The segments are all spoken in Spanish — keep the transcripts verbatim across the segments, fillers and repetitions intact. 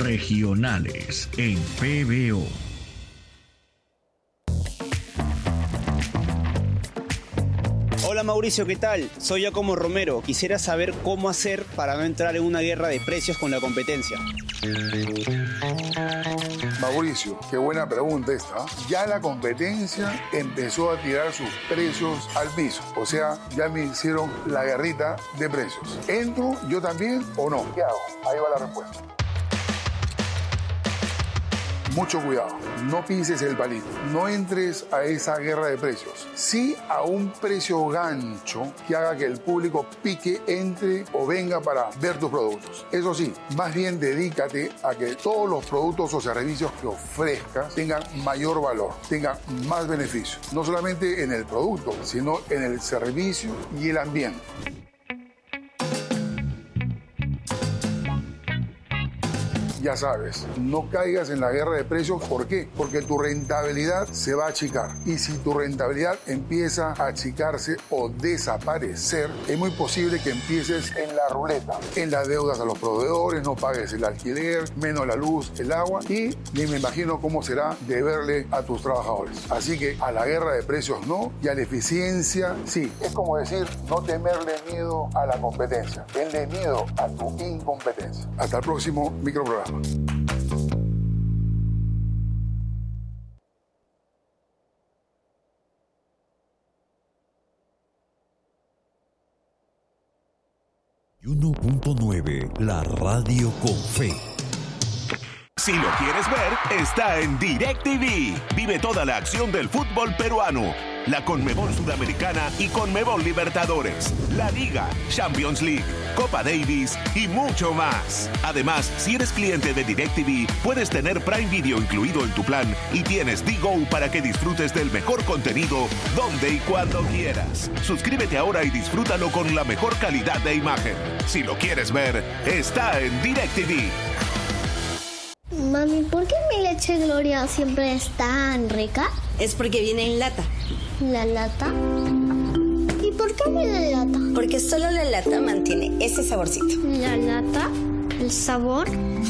regionales en P B O. Hola Mauricio, ¿qué tal? Soy Giacomo Romero. Quisiera saber cómo hacer para no entrar en una guerra de precios con la competencia. Mauricio, qué buena pregunta esta. Ya la competencia empezó a tirar sus precios al piso. O sea, ya me hicieron la guerrita de precios. ¿Entro yo también o no? ¿Qué hago? Ahí va la respuesta. Mucho cuidado, no pises el palito, no entres a esa guerra de precios. Sí a un precio gancho que haga que el público pique, entre o venga para ver tus productos. Eso sí, más bien dedícate a que todos los productos o servicios que ofrezcas tengan mayor valor, tengan más beneficio. No solamente en el producto, sino en el servicio y el ambiente. Ya sabes, no caigas en la guerra de precios. ¿Por qué? Porque tu rentabilidad se va a achicar. Y si tu rentabilidad empieza a achicarse o desaparecer, es muy posible que empieces en la ruleta, en las deudas a los proveedores, no pagues el alquiler, menos la luz, el agua, y ni me imagino cómo será deberle a tus trabajadores. Así que a la guerra de precios no, y a la eficiencia sí. Es como decir, no temerle miedo a la competencia, tenle miedo a tu incompetencia. Hasta el próximo microprograma. uno punto nueve, la radio con fe. Si lo quieres ver, está en DirecTV. Vive toda la acción del fútbol peruano, la Conmebol Sudamericana y Conmebol Libertadores, la Liga, Champions League, Copa Davis y mucho más. Además, si eres cliente de DirecTV, puedes tener Prime Video incluido en tu plan y tienes D-Go para que disfrutes del mejor contenido donde y cuando quieras. Suscríbete ahora y disfrútalo con la mejor calidad de imagen. Si lo quieres ver, está en DirecTV. Mami, ¿por qué mi leche Gloria siempre es tan rica? Es porque viene en lata. ¿La lata? ¿Y por qué viene en lata? Porque solo la lata mantiene ese saborcito. ¿La lata? ¿El sabor?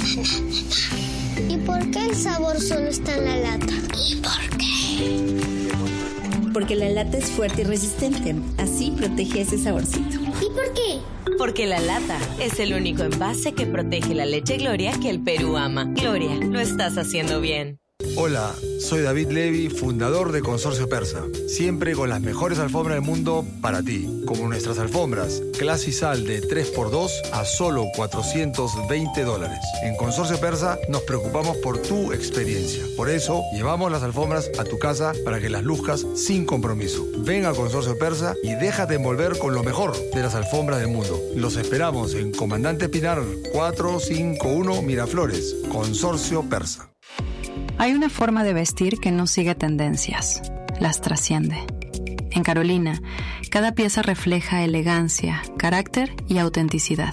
¿Y por qué el sabor solo está en la lata? ¿Y por qué? Porque la lata es fuerte y resistente. Así protege ese saborcito. ¿Y por qué? Porque la lata es el único envase que protege la leche Gloria que el Perú ama. Gloria, lo estás haciendo bien. Hola, soy David Levy, fundador de Consorcio Persa. Siempre con las mejores alfombras del mundo para ti. Como nuestras alfombras, Clasisal de tres por dos a solo cuatrocientos veinte dólares. En Consorcio Persa nos preocupamos por tu experiencia. Por eso, llevamos las alfombras a tu casa para que las luzcas sin compromiso. Ven a Consorcio Persa y déjate envolver con lo mejor de las alfombras del mundo. Los esperamos en Comandante Pinar cuatrocientos cincuenta y uno Miraflores. Consorcio Persa. Hay una forma de vestir que no sigue tendencias, las trasciende. En Carolina, cada pieza refleja elegancia, carácter y autenticidad.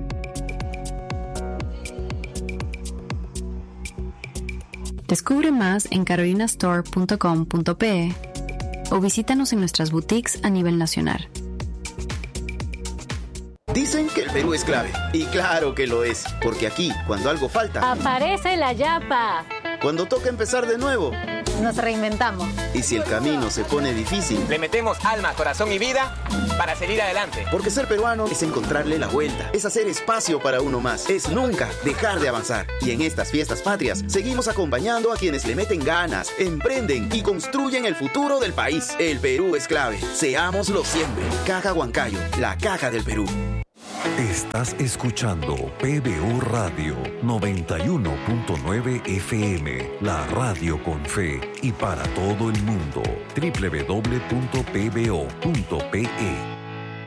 Descubre más en carolina store punto com punto pe o visítanos en nuestras boutiques a nivel nacional. Dicen que el Perú es clave, y claro que lo es, porque aquí, cuando algo falta, aparece la yapa. Cuando toca empezar de nuevo, nos reinventamos. Y si el camino se pone difícil, le metemos alma, corazón y vida para seguir adelante. Porque ser peruano es encontrarle la vuelta, es hacer espacio para uno más, es nunca dejar de avanzar. Y en estas fiestas patrias, seguimos acompañando a quienes le meten ganas, emprenden y construyen el futuro del país. El Perú es clave, seámoslo siempre. Caja Huancayo, la caja del Perú. Estás escuchando P B O Radio noventa y uno punto nueve F M, la radio con fe y para todo el mundo. doble u doble u doble u punto p b o punto p e.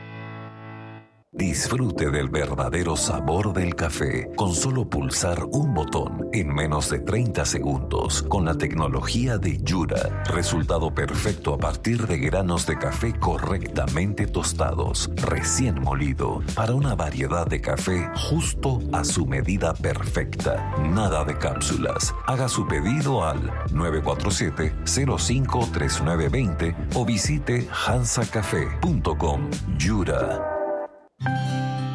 Disfrute del verdadero sabor del café con solo pulsar un botón en menos de treinta segundos con la tecnología de Yura. Resultado perfecto a partir de granos de café correctamente tostados, recién molido, para una variedad de café justo a su medida perfecta. Nada de cápsulas. Haga su pedido al nueve cuatro siete, cero cinco tres nueve dos cero o visite hansa café punto com. Yura.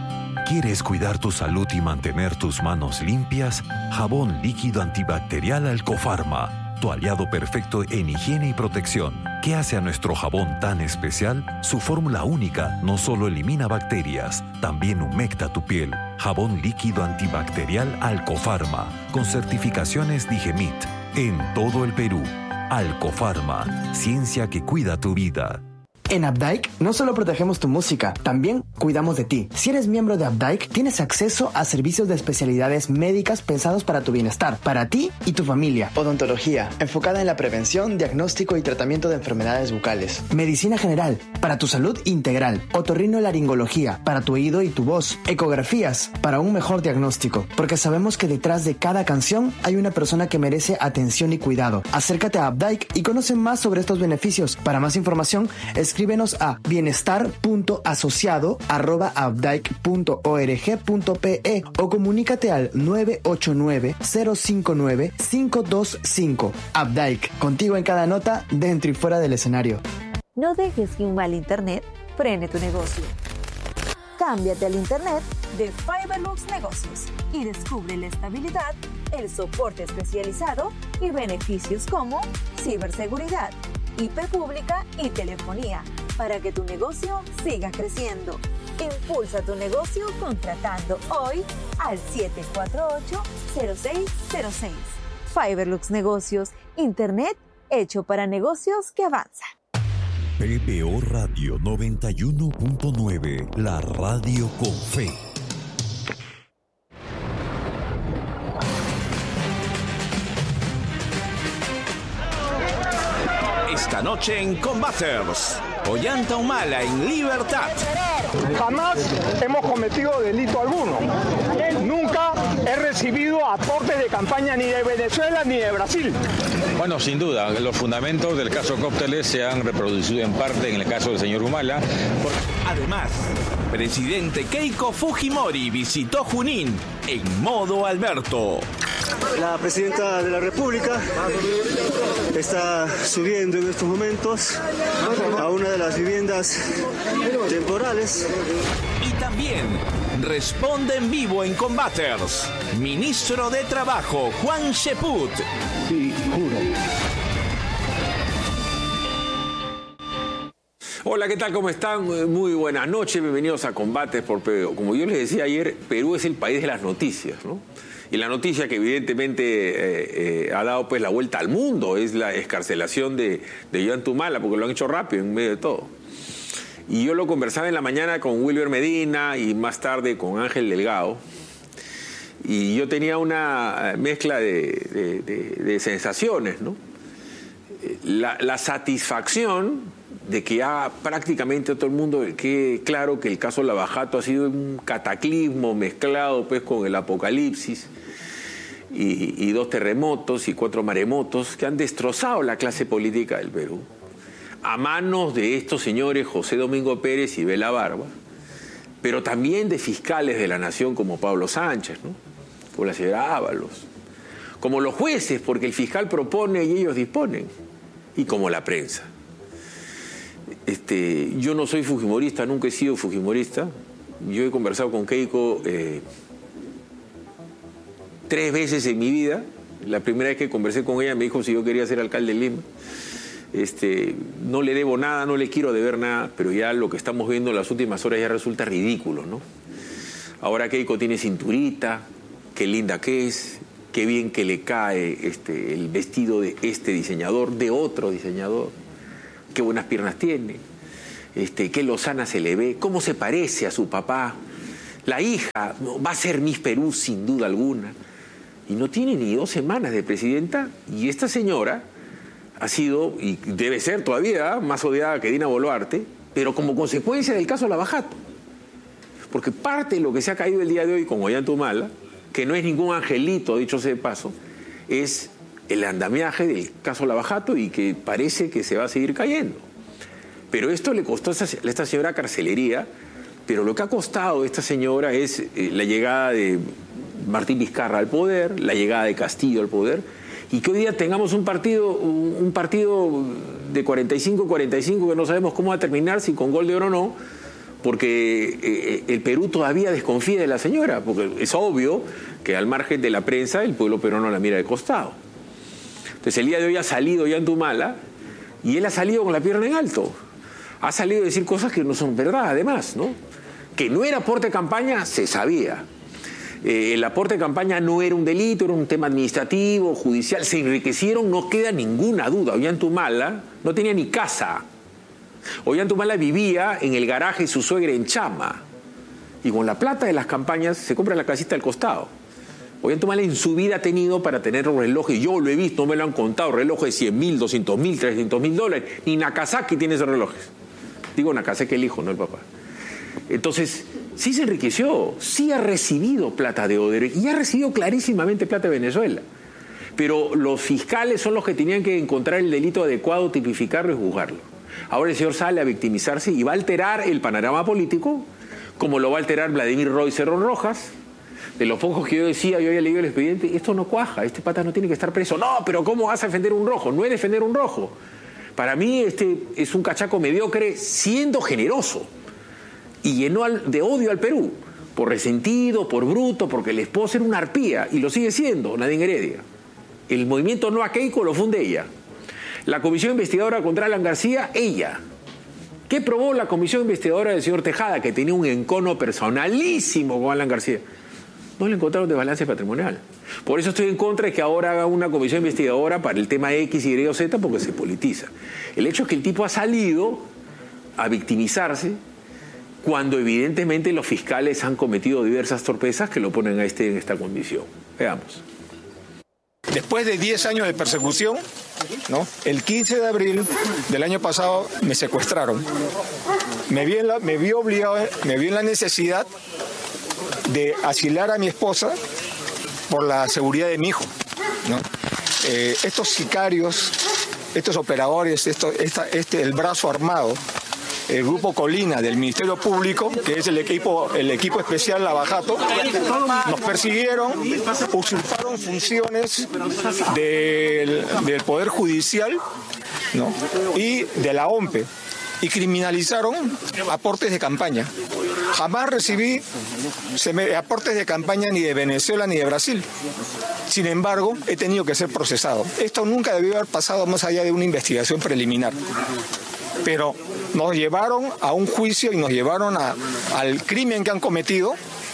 ¿Quieres cuidar tu salud y mantener tus manos limpias? Jabón líquido antibacterial Alcofarma, tu aliado perfecto en higiene y protección. ¿Qué hace a nuestro jabón tan especial? Su fórmula única no solo elimina bacterias, también humecta tu piel. Jabón líquido antibacterial Alcofarma, con certificaciones Digemit, en todo el Perú. Alcofarma, ciencia que cuida tu vida. En Updike no solo protegemos tu música, también cuidamos de ti. Si eres miembro de Updike, tienes acceso a servicios de especialidades médicas pensados para tu bienestar, para ti y tu familia. Odontología, enfocada en la prevención, diagnóstico y tratamiento de enfermedades bucales. Medicina general, para tu salud integral. Otorrinolaringología, para tu oído y tu voz. Ecografías, para un mejor diagnóstico. Porque sabemos que detrás de cada canción hay una persona que merece atención y cuidado. Acércate a Updike y conoce más sobre estos beneficios. Para más información, es escríbenos a bienestar punto asociado arroba updike punto org punto pe o comunícate al nueve ocho nueve, cero cinco nueve, cinco dos cinco. Updike, contigo en cada nota, dentro y fuera del escenario. No dejes que un mal internet frene tu negocio. Cámbiate al internet de Fiberlux Negocios y descubre la estabilidad, el soporte especializado y beneficios como ciberseguridad, I P pública y telefonía para que tu negocio siga creciendo. Impulsa tu negocio contratando hoy al siete cuatro ocho, cero seis cero seis. Fiberlux Negocios, internet hecho para negocios que avanzan. P B O Radio noventa y uno punto nueve, la radio con fe. Esta noche en Combaters, Ollanta Humala en Libertad. Jamás hemos cometido delito alguno. Nunca he recibido aportes de campaña ni de Venezuela ni de Brasil. Bueno, sin duda, los fundamentos del caso Cócteles se han reproducido en parte en el caso del señor Humala. Además, presidente Keiko Fujimori visitó Junín en modo Alberto. La presidenta de la República está subiendo en estos momentos a una de las viviendas temporales. Y también responde en vivo en Combaters, ministro de Trabajo Juan Cheput. Sí, juro. Hola, ¿qué tal? ¿Cómo están? Muy buenas noches, bienvenidos a Combates por P B O. Como yo les decía ayer, Perú es el país de las noticias, ¿no? Y la noticia que evidentemente eh, eh, ha dado pues la vuelta al mundo es la excarcelación de, de Ollanta Humala, porque lo han hecho rápido en medio de todo. Y yo lo conversaba en la mañana con Wilber Medina y más tarde con Ángel Delgado. Y yo tenía una mezcla de, de, de, de sensaciones, ¿no? La, la satisfacción de que ya prácticamente todo el mundo quede claro que el caso Lavajato ha sido un cataclismo mezclado pues con el apocalipsis y, y dos terremotos y cuatro maremotos que han destrozado la clase política del Perú a manos de estos señores José Domingo Pérez y Bela Barba, pero también de fiscales de la nación como Pablo Sánchez, ¿no? Como la señora Ábalos, como los jueces, porque el fiscal propone y ellos disponen, y como la prensa. Este, yo no soy fujimorista, nunca he sido fujimorista. Yo he conversado con Keiko eh, tres veces en mi vida. La primera vez que conversé con ella me dijo si yo quería ser alcalde de Lima. Este, no le debo nada, no le quiero deber nada, pero ya lo que estamos viendo en las últimas horas ya resulta ridículo, ¿no? Ahora Keiko tiene cinturita, qué linda que es, qué bien que le cae este, el vestido de este diseñador, de otro diseñador. Qué buenas piernas tiene, este, qué lozana se le ve, cómo se parece a su papá. La hija va a ser Miss Perú sin duda alguna. Y no tiene ni dos semanas de presidenta. Y esta señora ha sido, y debe ser todavía, más odiada que Dina Boluarte, pero como consecuencia del caso Lavajato. Porque parte de lo que se ha caído el día de hoy con Ollanta Humala, que no es ningún angelito, dicho sea de paso, es el andamiaje del caso Lavajato y que parece que se va a seguir cayendo. Pero esto le costó a esta señora carcelería, pero lo que ha costado a esta señora es eh, la llegada de Martín Vizcarra al poder, la llegada de Castillo al poder, y que hoy día tengamos un partido, un, un partido de cuarenta y cinco cuarenta y cinco que no sabemos cómo va a terminar, si con gol de oro o no, porque eh, el Perú todavía desconfía de la señora, porque es obvio que al margen de la prensa el pueblo peruano la mira de costado. Entonces el día de hoy ha salido Ollantumala y él ha salido con la pierna en alto. Ha salido a decir cosas que no son verdad, además, ¿no? Que no era aporte de campaña, se sabía. Eh, el aporte de campaña no era un delito, era un tema administrativo, judicial. Se enriquecieron, no queda ninguna duda. Ollantumala no tenía ni casa. Ollantumala vivía en el garaje de su suegra en Chama. Y con la plata de las campañas se compra la casita al costado. Ollantumala en su vida ha tenido para tener un reloj, y yo lo he visto, no me lo han contado, reloj de cien mil, doscientos mil, trescientos mil dólares. Ni Nakazaki tiene esos relojes. Digo Nakazaki el hijo, no el papá. Entonces, sí se enriqueció, sí ha recibido plata de Odebrecht y ha recibido clarísimamente plata de Venezuela. Pero los fiscales son los que tenían que encontrar el delito adecuado, tipificarlo y juzgarlo. Ahora el señor sale a victimizarse y va a alterar el panorama político, como lo va a alterar Vladimir Roy Cerrón Rojas. De los pocos que yo decía, yo había leído el expediente, esto no cuaja, este pata no tiene que estar preso. No, pero ¿cómo vas a defender un rojo? No es defender un rojo. Para mí este es un cachaco mediocre siendo generoso. Y llenó de odio al Perú, por resentido, por bruto, porque la esposa era una arpía, y lo sigue siendo, Nadine Heredia. El movimiento No a Keiko lo funde ella. La comisión investigadora contra Alan García, ella. ¿Qué probó la comisión investigadora del señor Tejada, que tenía un encono personalísimo con Alan García? No le encontraron desbalance patrimonial. Por eso estoy en contra de que ahora haga una comisión investigadora para el tema X, Y o Z, porque se politiza. El hecho es que el tipo ha salido a victimizarse cuando evidentemente los fiscales han cometido diversas torpezas que lo ponen a este en esta condición. Veamos. Después de diez años de persecución, ¿no? El quince de abril del año pasado me secuestraron. Me vi en la, me vi obligado, me vi en la necesidad de asilar a mi esposa por la seguridad de mi hijo, ¿no? Eh, estos sicarios, estos operadores, esto, esta, este, el brazo armado, el grupo Colina del Ministerio Público, que es el equipo, el equipo especial Lavajato, nos persiguieron, usurparon funciones del, del Poder Judicial, ¿no? Y de la O M P E, y criminalizaron aportes de campaña. Jamás recibí aportes de campaña ni de Venezuela ni de Brasil. Sin embargo, he tenido que ser procesado. Esto nunca debió haber pasado más allá de una investigación preliminar. Pero nos llevaron a un juicio y nos llevaron a, al crimen que han cometido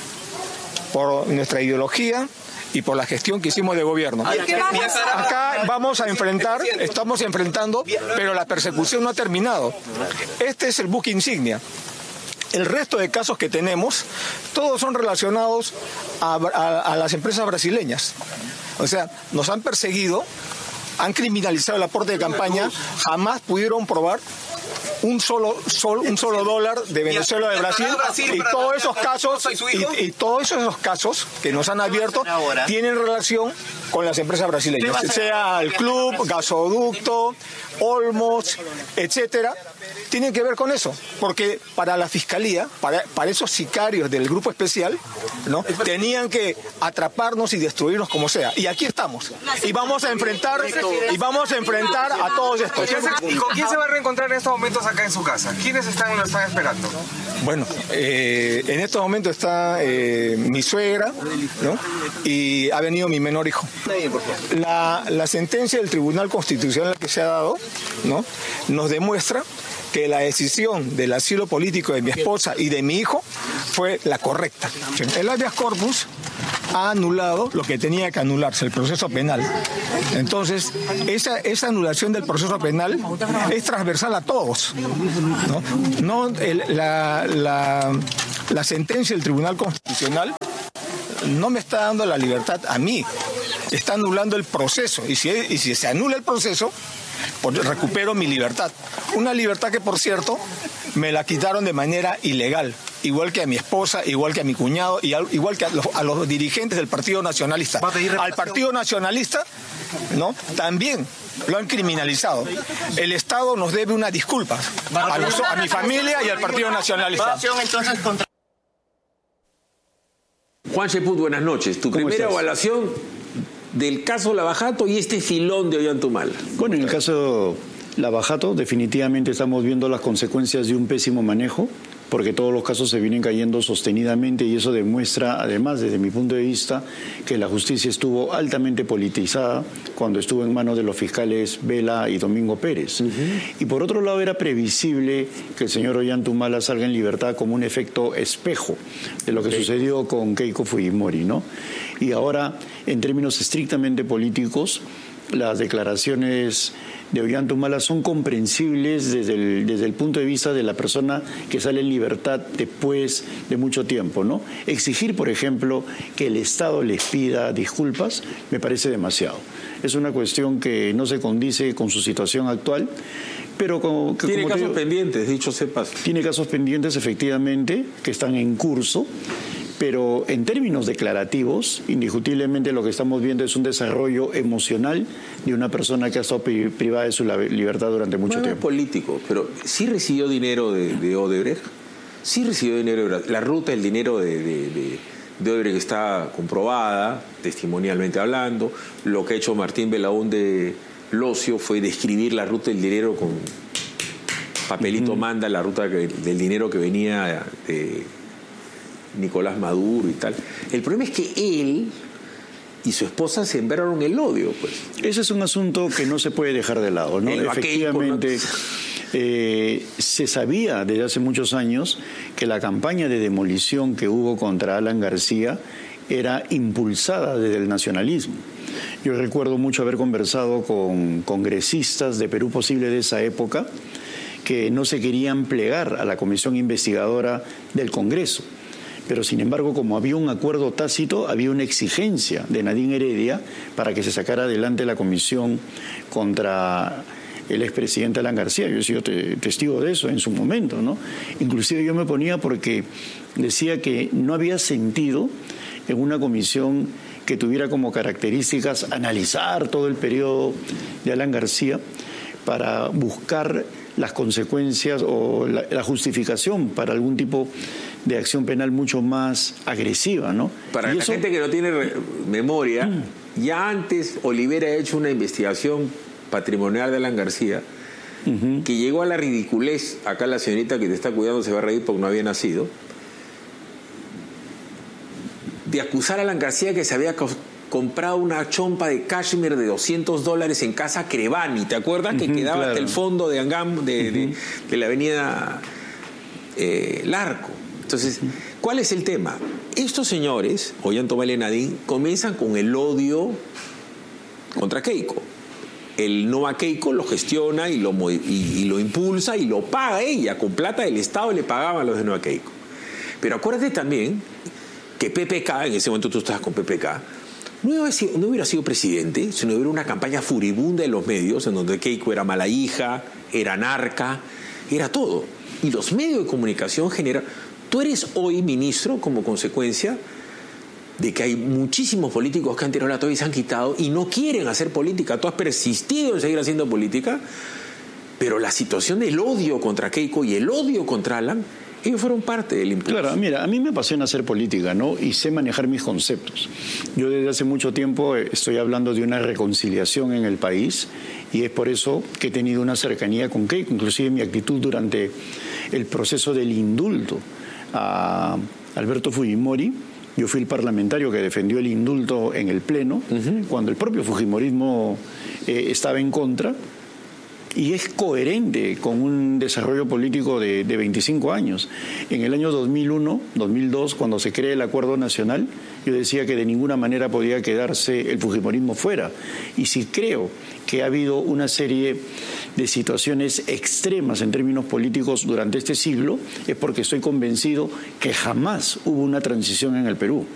por nuestra ideología y por la gestión que hicimos de gobierno. Acá vamos a enfrentar, estamos enfrentando, pero la persecución no ha terminado. Este es el buque insignia. El resto de casos que tenemos, todos son relacionados a, a, a las empresas brasileñas. O sea, nos han perseguido, han criminalizado el aporte de campaña, jamás pudieron probar un solo sol, un solo dólar de Venezuela, de Brasil, y todos esos casos y, y todos esos casos que nos han abierto tienen relación con las empresas brasileñas, sea el club, gasoducto, Olmos, etcétera, tienen que ver con eso, porque para la fiscalía, para, para esos sicarios del grupo especial, ¿no? Tenían que atraparnos y destruirnos como sea. Y aquí estamos. Y vamos a enfrentar, y vamos a enfrentar a todos estos. ¿Y con quién se va a reencontrar en estos momentos acá en su casa? ¿Quiénes están lo están esperando? Bueno, eh, en estos momentos está eh, mi suegra, ¿no? Y ha venido mi menor hijo. La, la sentencia del Tribunal Constitucional que se ha dado, ¿no? Nos demuestra que la decisión del asilo político de mi esposa y de mi hijo fue la correcta. El habeas corpus ha anulado lo que tenía que anularse, el proceso penal. Entonces, esa, esa anulación del proceso penal es transversal a todos, ¿no? No, el, la, la, la sentencia del Tribunal Constitucional no me está dando la libertad a mí, está anulando el proceso. Y si, y si se anula el proceso, pues recupero mi libertad. Una libertad que, por cierto, me la quitaron de manera ilegal, igual que a mi esposa, igual que a mi cuñado, y al, igual que a los, a los dirigentes del Partido Nacionalista. Al Partido Nacionalista, ¿no? También lo han criminalizado. El Estado nos debe una disculpa a, los, a mi familia y al Partido Nacionalista. Juan Cheput, buenas noches. Tu primera evaluación del caso Lavajato y este filón de Ollantumala. Bueno, en el caso Lavajato definitivamente estamos viendo las consecuencias de un pésimo manejo porque todos los casos se vienen cayendo sostenidamente y eso demuestra, además, desde mi punto de vista, que la justicia estuvo altamente politizada cuando estuvo en manos de los fiscales Vela y Domingo Pérez. Uh-huh. Y por otro lado, era previsible que el señor Ollanta salga en libertad como un efecto espejo de lo que okay. sucedió con Keiko Fujimori, ¿no? Y ahora, en términos estrictamente políticos, las declaraciones de Ollanta Humala son comprensibles desde el, desde el punto de vista de la persona que sale en libertad después de mucho tiempo, ¿no? Exigir, por ejemplo, que el Estado les pida disculpas me parece demasiado. Es una cuestión que no se condice con su situación actual, pero como, que, tiene como casos digo, pendientes, dicho sepas. Tiene casos pendientes, efectivamente, que están en curso. Pero en términos declarativos, indiscutiblemente lo que estamos viendo es un desarrollo emocional de una persona que ha estado privada de su libertad durante mucho no tiempo. Es político, pero sí recibió dinero de, de Odebrecht, sí recibió dinero de la ruta del dinero de, de, de, de Odebrecht está comprobada, testimonialmente hablando. Lo que ha hecho Martín Belaúnde Locio fue describir la ruta del dinero con papelito uh-huh. manda la ruta que, del dinero que venía de Nicolás Maduro y tal. El problema es que él y su esposa sembraron el odio, pues. Ese es un asunto que no se puede dejar de lado, ¿no? El Efectivamente, vaqueico, ¿no? Eh, se sabía desde hace muchos años que la campaña de demolición que hubo contra Alan García era impulsada desde el nacionalismo. Yo recuerdo mucho haber conversado con congresistas de Perú Posible de esa época que no se querían plegar a la comisión investigadora del Congreso. Pero, sin embargo, como había un acuerdo tácito, había una exigencia de Nadine Heredia para que se sacara adelante la comisión contra el expresidente Alan García. Yo he sido te- testigo de eso en su momento, ¿no? Inclusive yo me ponía porque decía que no había sentido en una comisión que tuviera como características analizar todo el periodo de Alan García para buscar las consecuencias o la, la justificación para algún tipo de acción penal mucho más agresiva, ¿no? Para y la eso... gente que no tiene re- memoria, mm. ya antes Olivera ha hecho una investigación patrimonial de Alan García uh-huh. que llegó a la ridiculez. Acá la señorita que te está cuidando se va a reír porque no había nacido, de acusar a Alan García que se había co- comprado una chompa de cashmere de doscientos dólares en Casa Crevani. ¿Te acuerdas? Que uh-huh, quedaba claro. hasta el fondo de Angam, de, uh-huh. de, de la avenida eh, Larco. Entonces, ¿cuál es el tema? Estos señores, Ollanta Humala y Nadine, comienzan con el odio contra Keiko. El no a Keiko lo gestiona y lo, y, y lo impulsa y lo paga ella. Con plata del Estado le pagaban a los de no a Keiko. Pero acuérdate también que P P K, en ese momento tú estabas con P P K, no hubiera sido, no hubiera sido presidente si no hubiera una campaña furibunda en los medios en donde Keiko era mala hija, era narca, era todo. Y los medios de comunicación generan... Tú eres hoy ministro como consecuencia de que hay muchísimos políticos que han tirado la toalla y se han quitado y no quieren hacer política. Tú has persistido en seguir haciendo política, pero la situación del odio contra Keiko y el odio contra Alan, ellos fueron parte del impulso. Claro, mira, a mí me apasiona hacer política, ¿no? Y sé manejar mis conceptos. Yo desde hace mucho tiempo estoy hablando de una reconciliación en el país y es por eso que he tenido una cercanía con Keiko, inclusive mi actitud durante el proceso del indulto a Alberto Fujimori. Yo fui el parlamentario que defendió el indulto en el Pleno, uh-huh. cuando el propio fujimorismo eh, estaba en contra, y es coherente con un desarrollo político de, de veinticinco años. En el año dos mil uno, dos mil dos, cuando se crea el Acuerdo Nacional, yo decía que de ninguna manera podía quedarse el fujimorismo fuera. Y si creo que ha habido una serie de situaciones extremas en términos políticos durante este siglo, es porque estoy convencido que jamás hubo una transición en el Perú.